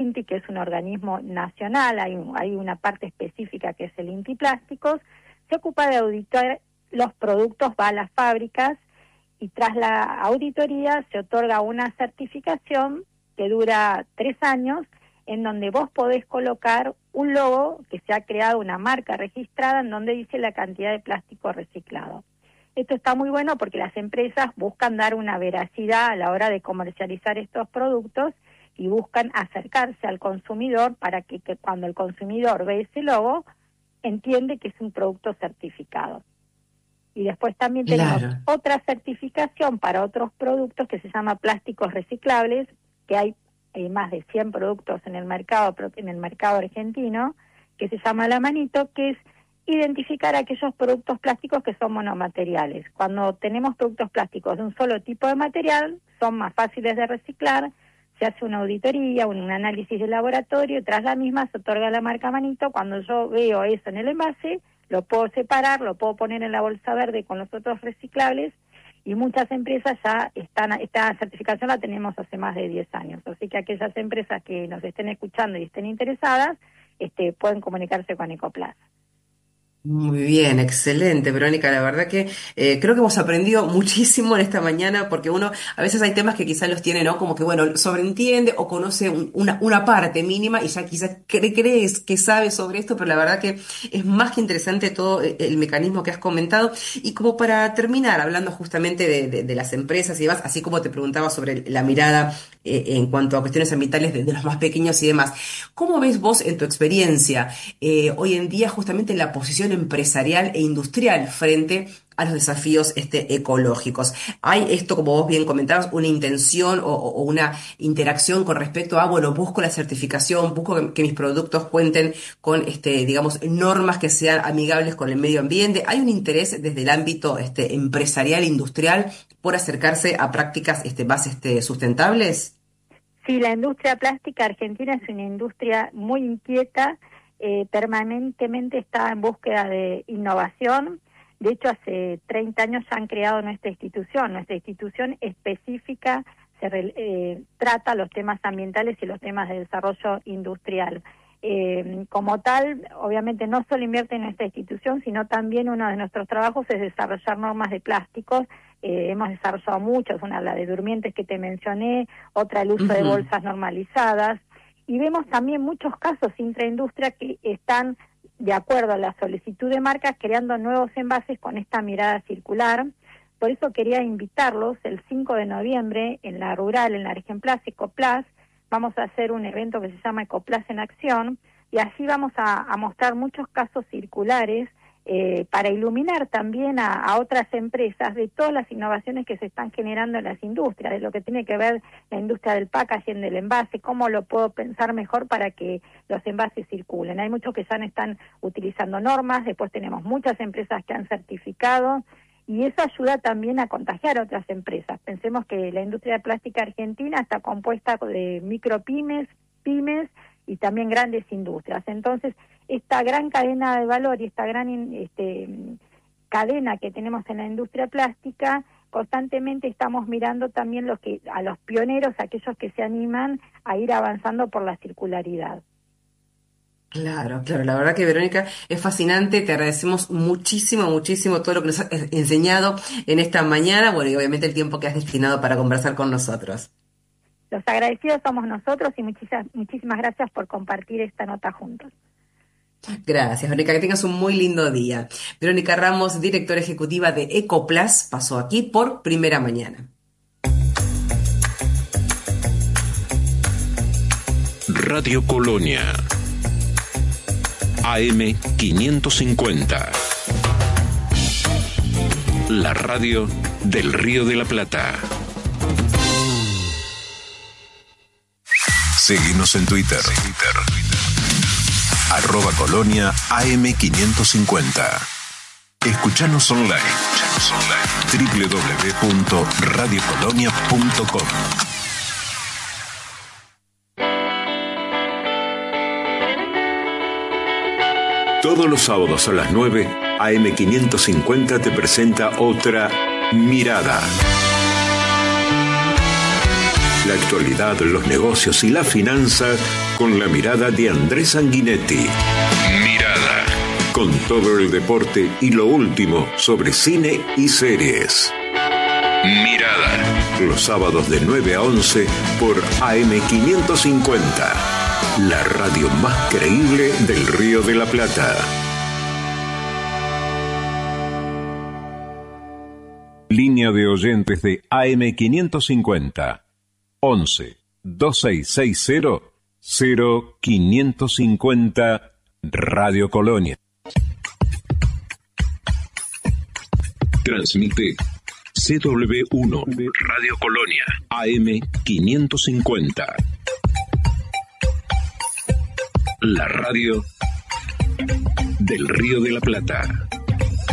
INTI, que es un organismo nacional, hay una parte específica que es el INTI Plásticos, se ocupa de auditar los productos, va a las fábricas y tras la auditoría se otorga una certificación que dura 3 años, en donde vos podés colocar un logo que se ha creado, una marca registrada, en donde dice la cantidad de plástico reciclado. Esto está muy bueno porque las empresas buscan dar una veracidad a la hora de comercializar estos productos y buscan acercarse al consumidor para que cuando el consumidor ve ese logo, entiende que es un producto certificado. Y después también tenemos otra certificación para otros productos que se llama plásticos reciclables, que hay más de 100 productos en el mercado argentino, que se llama La Manito, que es identificar aquellos productos plásticos que son monomateriales. Cuando tenemos productos plásticos de un solo tipo de material, son más fáciles de reciclar, se hace una auditoría, un análisis de laboratorio, y tras la misma se otorga la marca Manito. Cuando yo veo eso en el envase, lo puedo separar, lo puedo poner en la bolsa verde con los otros reciclables, y muchas empresas ya esta certificación la tenemos hace más de 10 años. Así que aquellas empresas que nos estén escuchando y estén interesadas, pueden comunicarse con Ecoplas. Muy bien, excelente, Verónica. La verdad que creo que hemos aprendido muchísimo en esta mañana, porque uno, a veces hay temas que quizás los tiene, ¿no? Como que, bueno, sobreentiende o conoce una parte mínima y ya quizás crees que sabe sobre esto, pero la verdad que es más que interesante todo el mecanismo que has comentado. Y como para terminar, hablando justamente de las empresas y demás, así como te preguntaba sobre la mirada en cuanto a cuestiones ambientales de los más pequeños y demás, ¿cómo ves vos en tu experiencia hoy en día justamente la posición empresarial e industrial frente a los desafíos ecológicos? ¿Hay esto, como vos bien comentabas, una intención o una interacción con respecto a, bueno, busco la certificación, busco que mis productos cuenten con, digamos, normas que sean amigables con el medio ambiente? ¿Hay un interés desde el ámbito empresarial, industrial, por acercarse a prácticas más sustentables? Sí, la industria plástica argentina es una industria muy inquieta, permanentemente está en búsqueda de innovación. De hecho, hace 30 años ya han creado nuestra institución. Nuestra institución específica trata los temas ambientales y los temas de desarrollo industrial. Como tal, obviamente no solo invierte en nuestra institución, sino también uno de nuestros trabajos es desarrollar normas de plásticos. Hemos desarrollado muchos, una la de durmientes que te mencioné, otra el uso de bolsas normalizadas, y vemos también muchos casos intraindustria que están, de acuerdo a la solicitud de marcas, creando nuevos envases con esta mirada circular. Por eso quería invitarlos el 5 de noviembre en la rural, en la Argenplas, Ecoplas. Vamos a hacer un evento que se llama Ecoplas en Acción, y allí vamos a mostrar muchos casos circulares para iluminar también a otras empresas de todas las innovaciones que se están generando en las industrias, de lo que tiene que ver la industria del packaging, del envase, cómo lo puedo pensar mejor para que los envases circulen. Hay muchos que ya no están utilizando normas, después tenemos muchas empresas que han certificado, y eso ayuda también a contagiar a otras empresas. Pensemos que la industria de plástica argentina está compuesta de micropymes, pymes y también grandes industrias. Entonces, esta gran cadena de valor y esta gran cadena que tenemos en la industria plástica, constantemente estamos mirando también a los pioneros, aquellos que se animan a ir avanzando por la circularidad. Claro, claro, la verdad que Verónica es fascinante, te agradecemos muchísimo, muchísimo todo lo que nos has enseñado en esta mañana, bueno, y obviamente el tiempo que has destinado para conversar con nosotros. Los agradecidos somos nosotros y muchísimas gracias por compartir esta nota juntos. Gracias, Verónica, que tengas un muy lindo día. Verónica Ramos, directora ejecutiva de Ecoplas, pasó aquí por Primera Mañana. Radio Colonia AM 550. La radio del Río de la Plata. Seguinos en Twitter. @Colonia AM 550. Escuchanos online. www.radiocolonia.com. Todos los sábados a las 9, AM 550 te presenta otra mirada. La actualidad, los negocios y las finanzas con la mirada de Andrés Sanguinetti. Mirada. Con todo el deporte y lo último sobre cine y series. Mirada. Los sábados de 9 a 11 por AM550. La radio más creíble del Río de la Plata. Línea de oyentes de AM550. 11 2660 0550 Radio Colonia. Transmite CW1 Radio Colonia AM550. La radio del Río de la Plata.